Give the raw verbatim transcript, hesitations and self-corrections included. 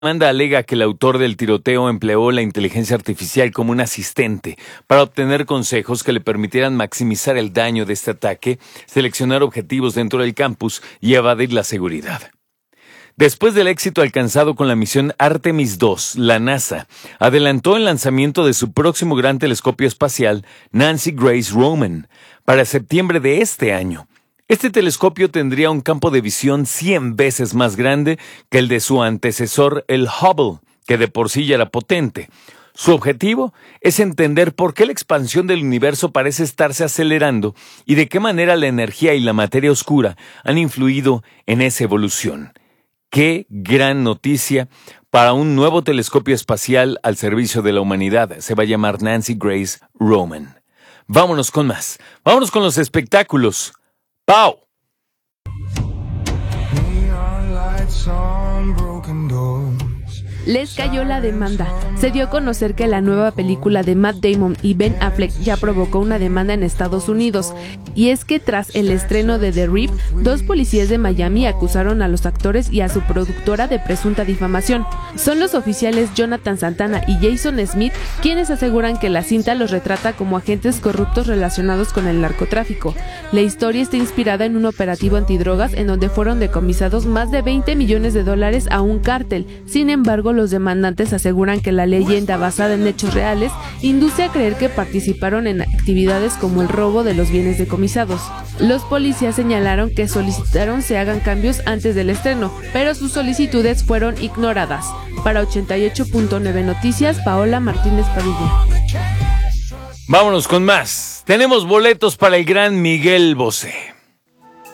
demanda alega que el autor del tiroteo empleó la inteligencia artificial como un asistente para obtener consejos que le permitieran maximizar el daño de este ataque, seleccionar objetivos dentro del campus y evadir la seguridad. Después del éxito alcanzado con la misión Artemis dos, la NASA adelantó el lanzamiento de su próximo gran telescopio espacial, Nancy Grace Roman, para septiembre de este año. Este telescopio tendría un campo de visión cien veces más grande que el de su antecesor, el Hubble, que de por sí ya era potente. Su objetivo es entender por qué la expansión del universo parece estarse acelerando y de qué manera la energía y la materia oscura han influido en esa evolución. ¡Qué gran noticia para un nuevo telescopio espacial al servicio de la humanidad! Se va a llamar Nancy Grace Roman. Vámonos con más. Vámonos con los espectáculos. ¡Pau! Les cayó la demanda. Se dio a conocer que la nueva película de Matt Damon y Ben Affleck ya provocó una demanda en Estados Unidos. Y es que tras el estreno de The Reef, dos policías de Miami acusaron a los actores y a su productora de presunta difamación. Son los oficiales Jonathan Santana y Jason Smith quienes aseguran que la cinta los retrata como agentes corruptos relacionados con el narcotráfico. La historia está inspirada en un operativo antidrogas en donde fueron decomisados más de veinte millones de dólares a un cártel. Sin embargo, los demandantes aseguran que la leyenda basada en hechos reales induce a creer que participaron en actividades como el robo de los bienes decomisados. Los policías señalaron que solicitaron se hagan cambios antes del estreno, pero sus solicitudes fueron ignoradas. Para ochenta y ocho punto nueve Noticias, Paola Martínez Padilla. Vámonos con más. Tenemos boletos para el gran Miguel Bosé.